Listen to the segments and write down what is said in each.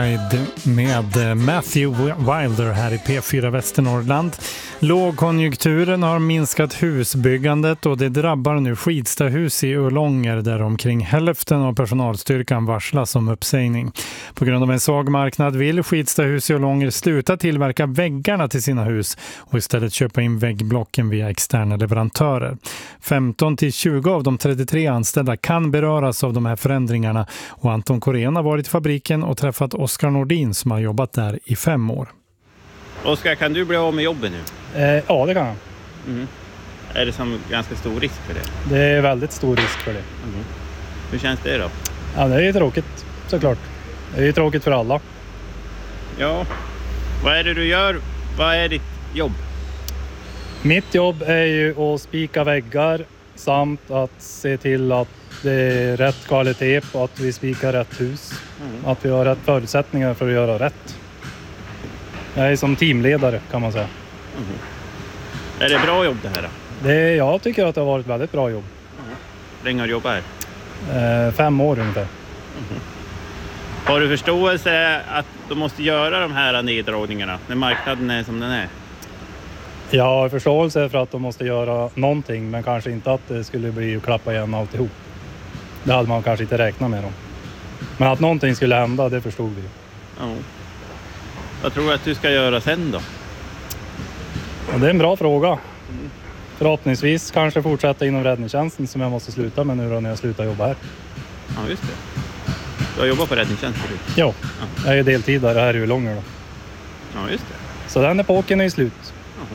Med Matthew Wilder här i P4 Västernorrland. Lågkonjunkturen har minskat husbyggandet och det drabbar nu Skidstahus i Ullånger där omkring hälften av personalstyrkan varslas om uppsägning. På grund av en svag marknad vill Skidstahus i Ullånger sluta tillverka väggarna till sina hus och istället köpa in väggblocken via externa leverantörer. 15-20 av de 33 anställda kan beröras av de här förändringarna och Anton Korén har varit i fabriken och träffat Oskar Nordin som har jobbat där i 5 år. Oskar, kan du bli av med jobbet nu? Ja, det kan jag. Mm. Är det som ganska stor risk för det? Det är väldigt stor risk för det. Mm. Hur känns det då? Ja, det är ju tråkigt såklart. Det är ju tråkigt för alla. Ja, vad är det du gör? Vad är ditt jobb? Mitt jobb är ju att spika väggar samt att se till att det är rätt kvalitet på att vi spikar rätt hus. Att vi har rätt förutsättningar för att göra rätt. Jag är som teamledare kan man säga. Är det bra jobb det här? Jag tycker att det har varit väldigt bra jobb. Hur länge har du jobbat här? 5 år ungefär. Har du förståelse att de måste göra de här neddragningarna när marknaden är som den är? Jag har förståelse för att de måste göra någonting, men kanske inte att det skulle bli att klappa igen alltihop. Det hade man kanske inte räknat med dem. Men att någonting skulle hända, det förstod vi. Ja. Vad tror du att du ska göra sen då? Ja, det är en bra fråga. Förhoppningsvis kanske fortsätta inom räddningstjänsten som jag måste sluta med nu då när jag slutar jobba här. Ja, just det. Du har jobbat på räddningstjänsten? Ja, jag är deltidare här i Ullånger då. Ja, just det. Så den epoken är slut.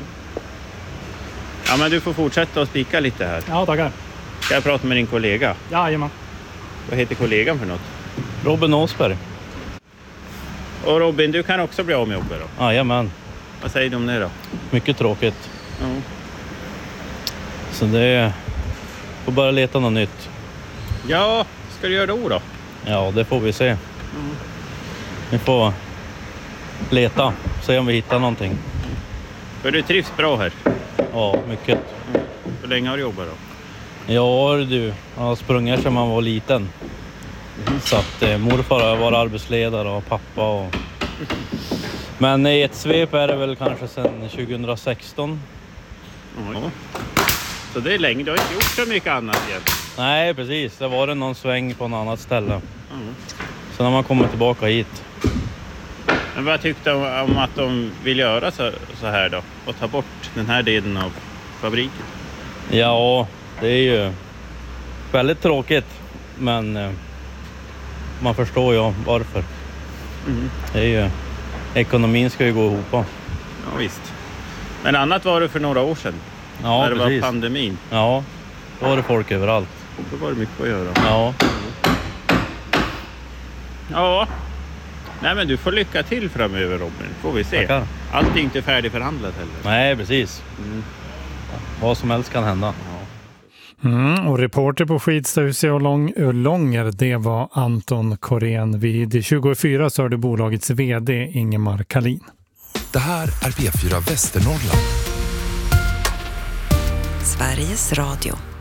Ja, men du får fortsätta att spika lite här. Ja, tackar. Ska jag prata med din kollega? Jajamän. Vad heter kollegan för något? Robin Åsberg. Och Robin, du kan också bli av med jobbet då? Jajamän. Vad säger du om det då? Mycket tråkigt. Ja. Så det får bara leta något nytt. Ja, ska du göra då? Ja, det får vi se. Vi får leta, se om vi hittar någonting. För du trivs bra här? Ja, mycket. Hur länge har du jobbat då? Ja du, jag har sprungit sedan man var liten. Så att morfar har varit arbetsledare och pappa och... Men i ett svep är det väl kanske sedan 2016. Ja. Så det är länge, du har inte gjort så mycket annat igen? Nej, precis. Det var någon sväng på något annat ställe. Sen har man kommit tillbaka hit. Men vad tyckte du om att de vill göra så här då? Och ta bort den här delen av fabriken? Ja, det är ju väldigt tråkigt. Men man förstår ju varför. Det är ju, ekonomin ska ju gå ihop. Ja, visst. Men annat var det för några år sedan. Ja, när det precis. var pandemin. Ja, då var det folk överallt. Då var det mycket att göra. Ja. Ja. Nej, men du får lycka till framöver, Robin. Får vi se. Tackar. Allt är inte färdigförhandlat heller. Nej, precis. Vad som helst kan hända. Och reporter på Skidstahus i Ullånger, det var Anton Korén. Vid 24 så hörde bolagets vd Ingemar Kalin. Det här är P4 Västernorrland. Sveriges Radio.